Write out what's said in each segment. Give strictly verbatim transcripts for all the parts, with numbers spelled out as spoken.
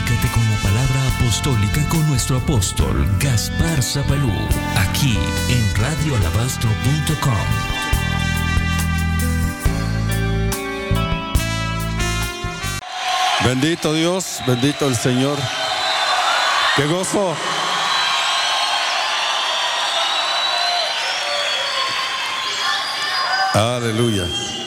Comunícate con la palabra apostólica con nuestro apóstol Gaspar Zapalú, aquí en radio alabastro punto com. Bendito Dios, bendito el Señor. ¡Qué gozo! Aleluya.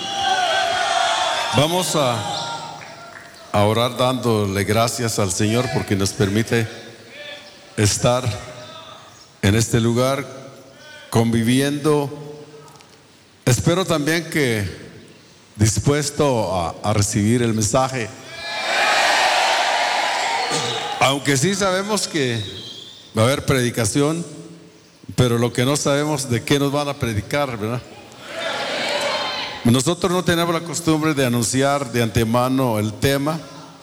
Vamos a a orar dándole gracias al Señor porque nos permite estar en este lugar conviviendo. Espero también que dispuesto a, a recibir el mensaje, aunque sí sabemos que va a haber predicación, pero lo que no sabemos de qué nos van a predicar, ¿verdad? Nosotros no tenemos la costumbre de anunciar de antemano el tema,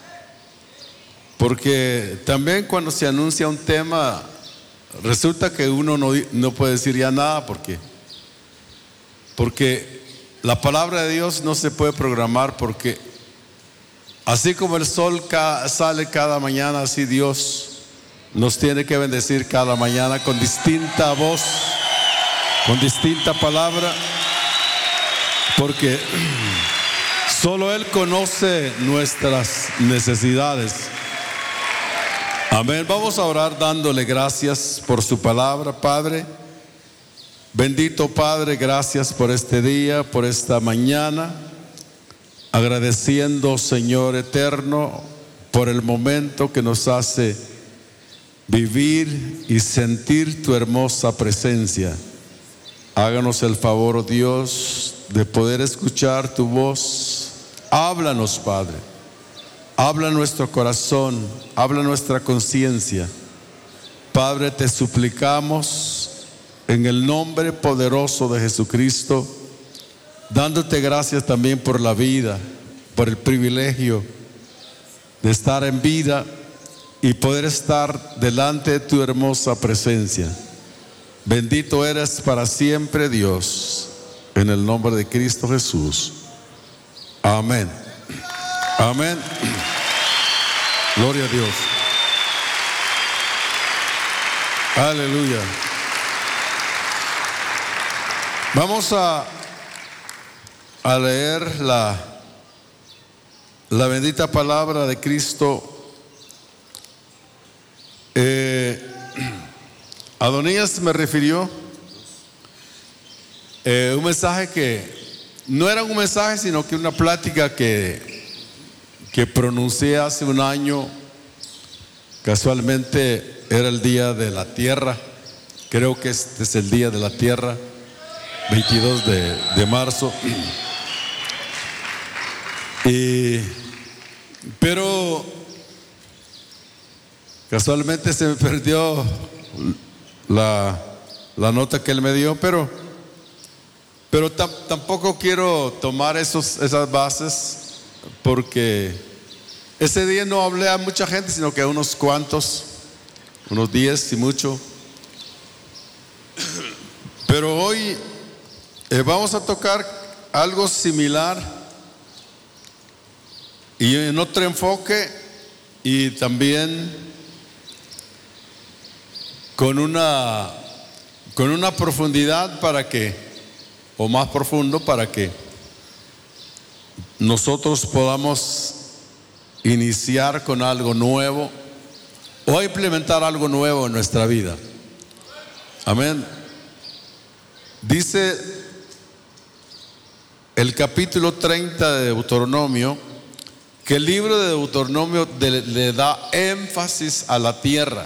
porque también cuando se anuncia un tema resulta que uno no, no puede decir ya nada, porque, porque la palabra de Dios no se puede programar, porque así como el sol ca, sale cada mañana, así Dios nos tiene que bendecir cada mañana con distinta voz, con distinta palabra, porque solo Él conoce nuestras necesidades. Amén. Vamos a orar dándole gracias por su palabra, Padre. Bendito Padre, gracias por este día, por esta mañana. Agradeciendo, Señor eterno, por el momento que nos hace vivir y sentir tu hermosa presencia. Háganos el favor, oh Dios, de poder escuchar tu voz. Háblanos, Padre. Habla nuestro corazón, habla nuestra conciencia. Padre, te suplicamos en el nombre poderoso de Jesucristo, dándote gracias también por la vida, por el privilegio de estar en vida y poder estar delante de tu hermosa presencia. Bendito eres para siempre, Dios, en el nombre de Cristo Jesús. Amén. Amén. Gloria a Dios. Aleluya. Vamos a, a leer la, la bendita palabra de Cristo. Eh, Adonías me refirió eh, un mensaje que no era un mensaje, sino que una plática que que pronuncié hace un año. Casualmente era el día de la tierra. Creo que este es el día de la tierra, veintidós de, de marzo. Y, pero casualmente se me perdió la, la nota que él me dio, pero, pero tam, tampoco quiero tomar esos, esas bases, porque ese día no hablé a mucha gente, sino que a unos cuantos, unos diez y mucho. Pero hoy eh, vamos a tocar algo similar y en otro enfoque, y también con una con una profundidad para que, o más profundo, para que nosotros podamos iniciar con algo nuevo o implementar algo nuevo en nuestra vida. Amén. Dice el capítulo treinta de Deuteronomio que el libro de Deuteronomio de, le da énfasis a la tierra.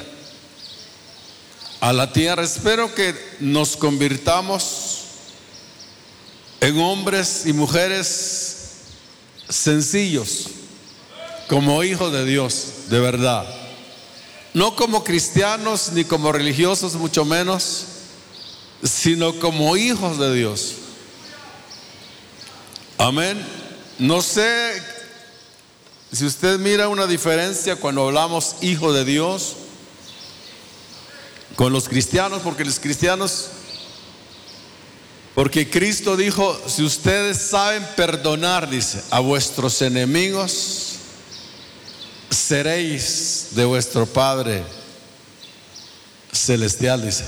A la tierra. Espero que nos convirtamos en hombres y mujeres sencillos, como hijos de Dios, de verdad. No como cristianos ni como religiosos, mucho menos, sino como hijos de Dios. Amén. No sé si usted mira una diferencia cuando hablamos hijo de Dios con los cristianos, porque los cristianos, porque Cristo dijo: si ustedes saben perdonar, dice, a vuestros enemigos, seréis de vuestro Padre celestial, dice.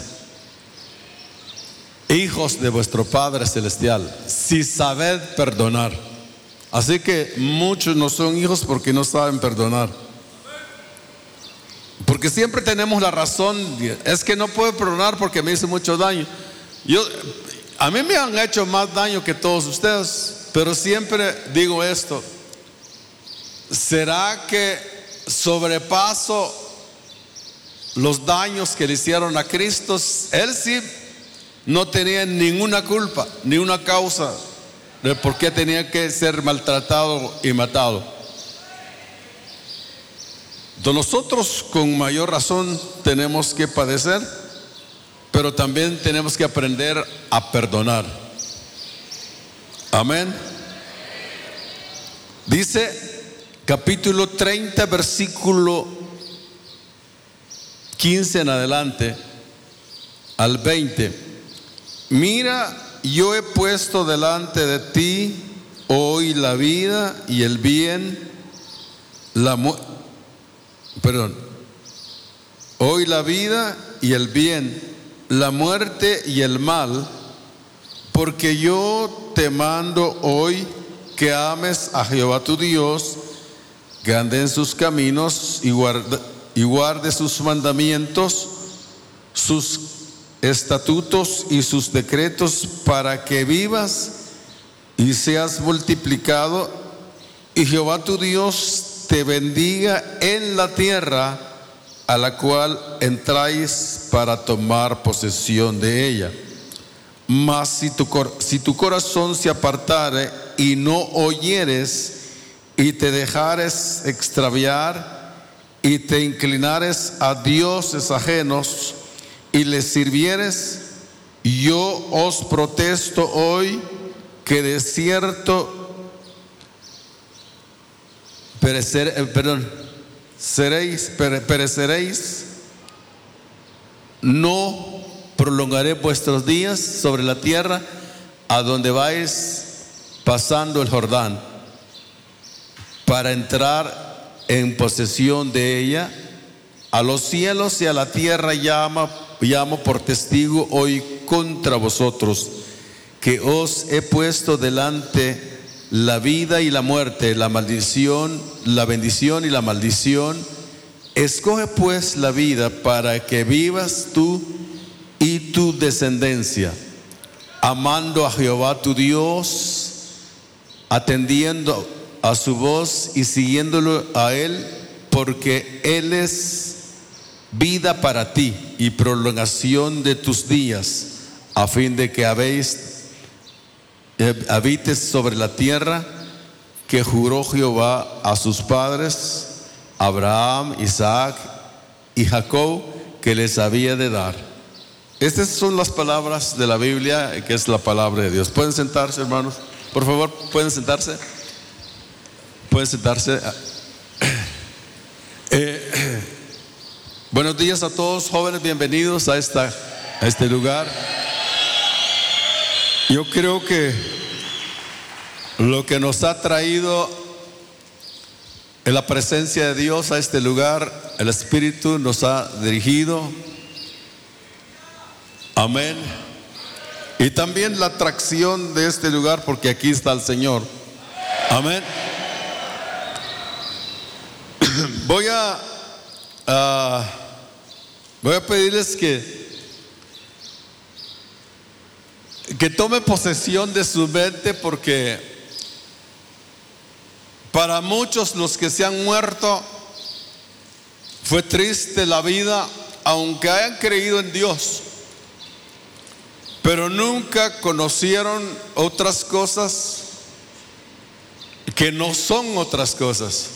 Hijos de vuestro Padre celestial, si sabed perdonar. Así que muchos no son hijos porque no saben perdonar. Porque siempre tenemos la razón, es que no puedo perdonar porque me hizo mucho daño. Yo, a mí me han hecho más daño que todos ustedes, pero siempre digo esto: ¿será que sobrepaso los daños que le hicieron a Cristo? Él sí no tenía ninguna culpa, ni una causa de por qué tenía que ser maltratado y matado. Entonces nosotros con mayor razón tenemos que padecer, pero también tenemos que aprender a perdonar. Amén. Dice capítulo treinta, versículo quince en adelante al veinte. Mira, yo he puesto delante de ti hoy la vida y el bien, la mu- perdón, hoy la vida y el bien, la muerte y el mal, porque yo te mando hoy que ames a Jehová tu Dios, que ande en sus caminos y guarde, y guarde sus mandamientos, sus estatutos y sus decretos, para que vivas y seas multiplicado, y Jehová tu Dios te bendiga en la tierra a la cual entráis para tomar posesión de ella. Mas si tu, si tu corazón se apartare y no oyeres, y te dejares extraviar, y te inclinares a dioses ajenos, y les sirvieres, yo os protesto hoy que de cierto perecer, eh, perdón, seréis, pere, pereceréis, no prolongaré vuestros días sobre la tierra a donde vais pasando el Jordán, para entrar en posesión de ella. A los cielos y a la tierra llama, llamo por testigo hoy contra vosotros, que os he puesto delante la vida y la muerte, la maldición, la bendición y la maldición. Escoge pues la vida para que vivas tú y tu descendencia, amando a Jehová tu Dios, atendiendo a su voz y siguiéndolo a Él, porque Él es vida para ti y prolongación de tus días, a fin de que habéis, eh, habites sobre la tierra que juró Jehová a sus padres, Abraham, Isaac y Jacob, que les había de dar. Estas son las palabras de la Biblia, que es la palabra de Dios. ¿Pueden sentarse, hermanos? Por favor, ¿pueden sentarse? Pueden sentarse. Eh, buenos días a todos, jóvenes, bienvenidos a, esta, a este lugar. Yo creo que lo que nos ha traído en la presencia de Dios a este lugar, el Espíritu nos ha dirigido. Amén. Y también la atracción de este lugar, porque aquí está el Señor. Amén. Voy a, uh, voy a pedirles que que tome posesión de su mente, porque para muchos, los que se han muerto, fue triste la vida, aunque hayan creído en Dios, pero nunca conocieron otras cosas que no son otras cosas,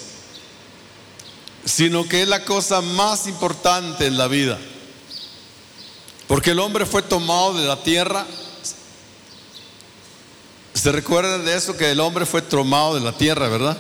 sino que es la cosa más importante en la vida. Porque el hombre fue tomado de la tierra. ¿Se recuerdan de eso? Que el hombre fue tomado de la tierra, ¿verdad?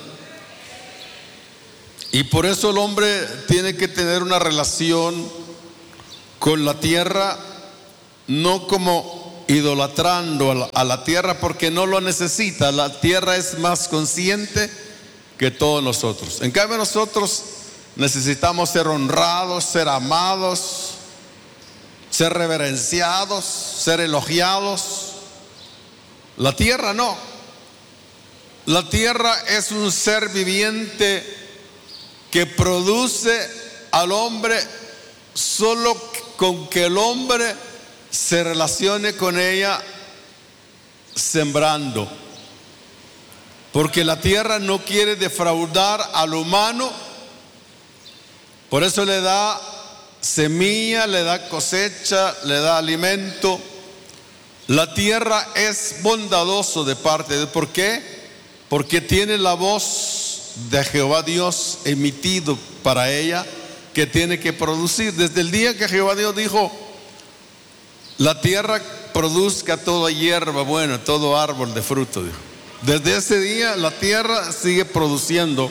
Y por eso el hombre tiene que tener una relación con la tierra, no como idolatrando a la, a la tierra, porque no lo necesita. La tierra es más consciente que todos nosotros. En cambio, nosotros necesitamos ser honrados, ser amados, ser reverenciados, ser elogiados. La tierra no. La tierra es un ser viviente que produce al hombre solo con que el hombre se relacione con ella sembrando. Porque la tierra no quiere defraudar al humano, por eso le da semilla, le da cosecha, le da alimento. La tierra es bondadoso de parte de Dios. ¿Por qué? Porque tiene la voz de Jehová Dios emitido para ella, que tiene que producir. Desde el día que Jehová Dios dijo: la tierra produzca toda hierba buena, todo árbol de fruto, dijo. Desde ese día la tierra sigue produciendo.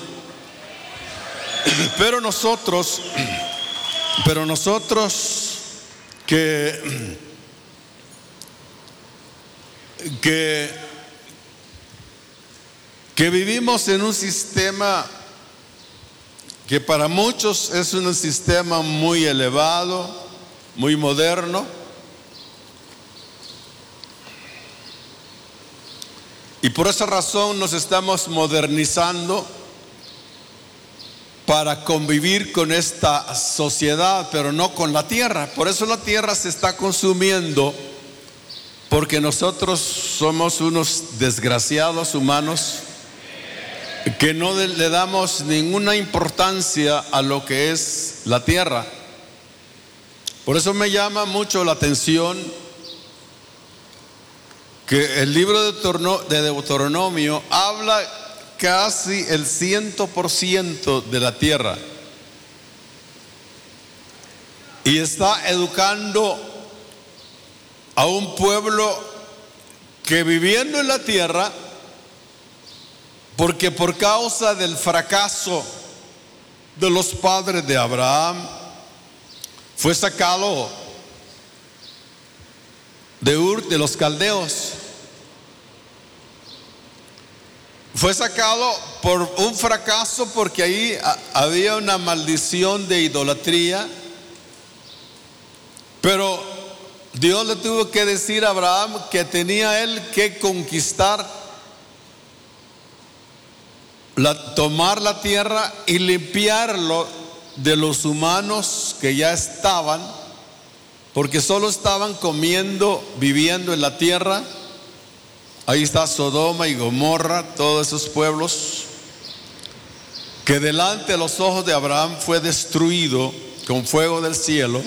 Pero nosotros, pero nosotros que, que, que vivimos en un sistema que para muchos es un sistema muy elevado, muy moderno, y por esa razón nos estamos modernizando para convivir con esta sociedad, pero no con la tierra. Por eso la tierra se está consumiendo, porque nosotros somos unos desgraciados humanos que no le damos ninguna importancia a lo que es la tierra. Por eso me llama mucho la atención que el libro de Deuteronomio habla casi el ciento por ciento de la tierra, y está educando a un pueblo que, viviendo en la tierra, porque por causa del fracaso de los padres de Abraham, fue sacado de Ur de los caldeos. Fue sacado por un fracaso, porque ahí había una maldición de idolatría. Pero Dios le tuvo que decir a Abraham que tenía él que conquistar, la, tomar la tierra y limpiarlo de los humanos que ya estaban, porque solo estaban comiendo, viviendo en la tierra. Ahí está Sodoma y Gomorra, todos esos pueblos que delante de los ojos de Abraham fue destruido con fuego del cielo,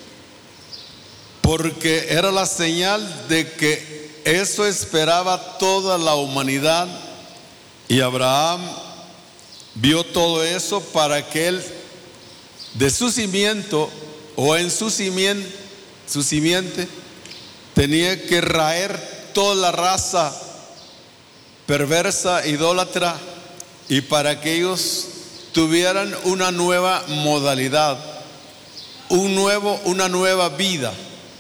porque era la señal de que eso esperaba toda la humanidad. Y Abraham vio todo eso para que él, de su cimiento o en su simiente, su simiente, tenía que raer toda la raza perversa, idólatra, y para que ellos tuvieran una nueva modalidad, un nuevo, una nueva vida.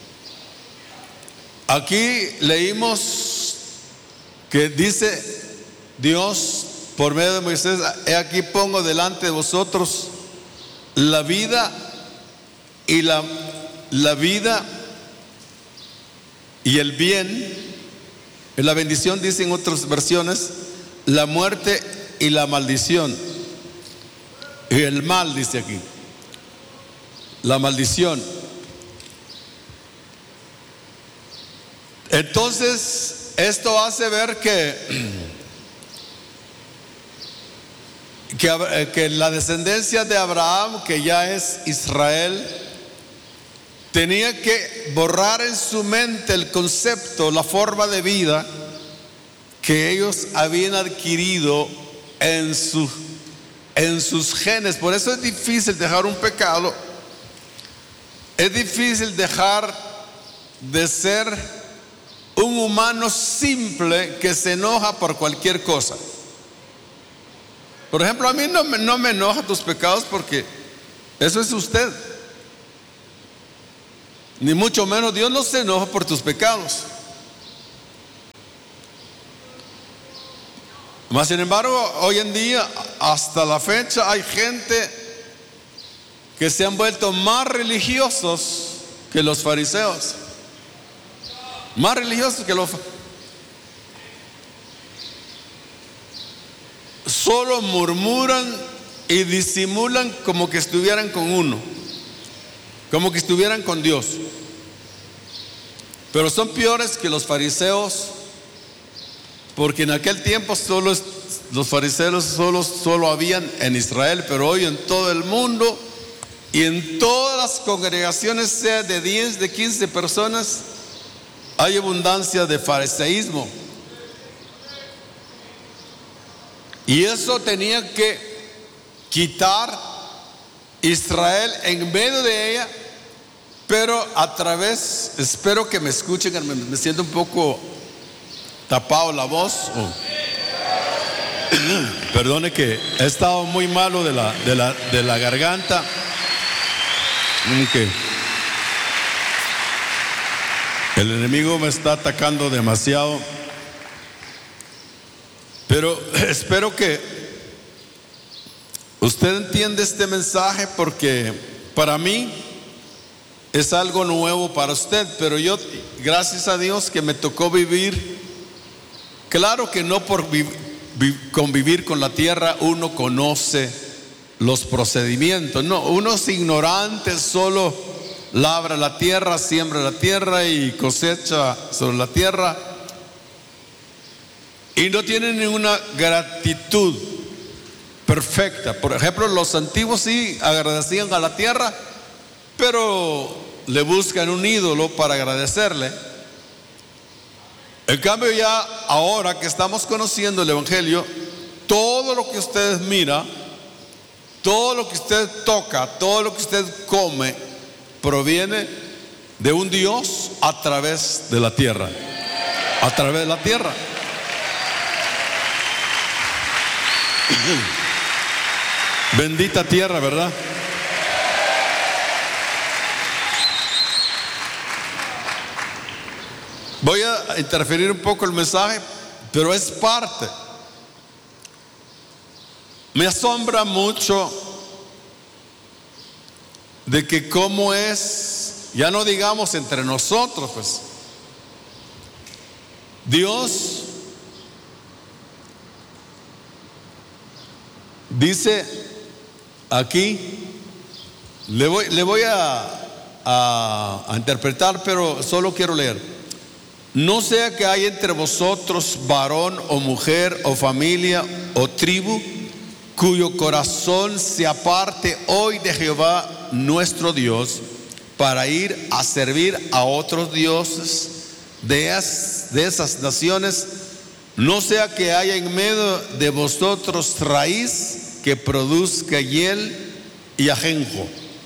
Aquí leímos que dice Dios por medio de Moisés: he aquí pongo delante de vosotros la vida y la, la vida y el bien. En la bendición dice en otras versiones la muerte y la maldición. Y el mal dice aquí, la maldición. Entonces esto hace ver que, que, que la descendencia de Abraham, que ya es Israel, tenía que borrar en su mente el concepto, la forma de vida que ellos habían adquirido en, su, en sus genes. Por eso es difícil dejar un pecado. Es difícil dejar de ser un humano simple que se enoja por cualquier cosa. Por ejemplo, a mí no me, no me enoja tus pecados, porque eso es usted. Ni mucho menos Dios no se enoja por tus pecados. Mas sin embargo, hoy en día, hasta la fecha, hay gente que se han vuelto más religiosos que los fariseos. Más religiosos que los fariseos. Solo murmuran y disimulan como que estuvieran con uno, como que estuvieran con Dios. Pero son peores que los fariseos, porque en aquel tiempo solo los fariseos solo, solo habían en Israel, pero hoy en todo el mundo y en todas las congregaciones, sea de diez, de quince personas, hay abundancia de fariseísmo. Y eso tenía que quitar Israel en medio de ella, pero a través, espero que me escuchen, me, me siento un poco tapado la voz. Oh. Perdone que he estado muy malo de la, de la, de la garganta. Okay. El enemigo me está atacando demasiado. Pero espero que usted entienda este mensaje, porque para mí es algo nuevo para usted, pero yo, gracias a Dios que me tocó vivir. Claro que no por vi, vi, convivir con la tierra uno conoce los procedimientos, no, uno es ignorante, solo labra la tierra, siembra la tierra y cosecha sobre la tierra. Y no tienen ninguna gratitud perfecta. Por ejemplo, los antiguos sí agradecían a la tierra, pero le buscan un ídolo para agradecerle. En cambio, ya ahora que estamos conociendo el Evangelio, todo lo que usted mira, todo lo que usted toca, todo lo que usted come, proviene de un Dios a través de la tierra. A través de la tierra. Bendita tierra, ¿verdad? Voy a interferir un poco el mensaje, pero es parte. Me asombra mucho de que cómo es, ya no digamos entre nosotros, pues Dios dice aquí, le voy, le voy a, a, a interpretar, pero solo quiero leer. No sea que haya entre vosotros varón o mujer o familia o tribu cuyo corazón se aparte hoy de Jehová nuestro Dios para ir a servir a otros dioses de esas, de esas naciones. No sea que haya en medio de vosotros raíz que produzca hiel y ajenjo.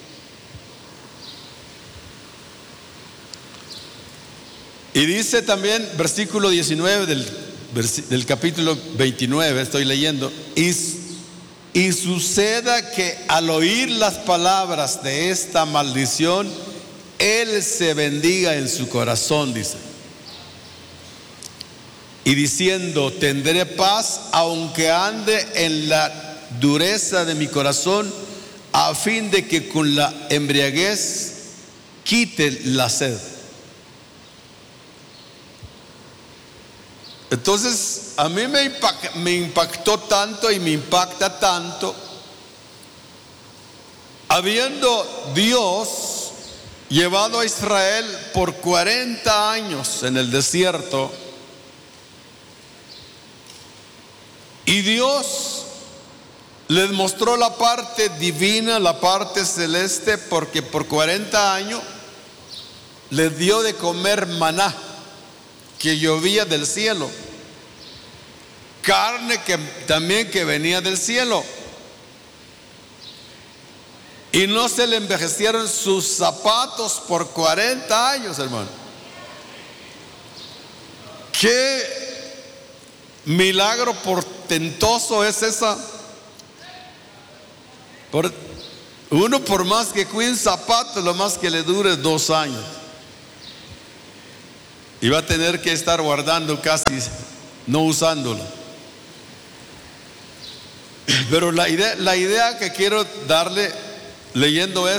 Y dice también, versículo diecinueve del, del capítulo veintinueve, estoy leyendo, y, y suceda que al oír las palabras de esta maldición, él se bendiga en su corazón, dice. Y diciendo, tendré paz aunque ande en la dureza de mi corazón, a fin de que con la embriaguez quite la sed. Entonces, a mí me, impact, me impactó tanto y me impacta tanto, habiendo Dios llevado a Israel por cuarenta años en el desierto, y Dios les mostró la parte divina, la parte celeste, porque por cuarenta años les dio de comer maná que llovía del cielo, carne que también que venía del cielo, y no se le envejecieron sus zapatos por cuarenta años, hermano. Qué milagro portentoso es esa. Por, uno por más que cuide un zapato, lo más que le dure dos años. Y va a tener que estar guardando casi, no usándolo. Pero la idea, la idea que quiero darle leyendo esto,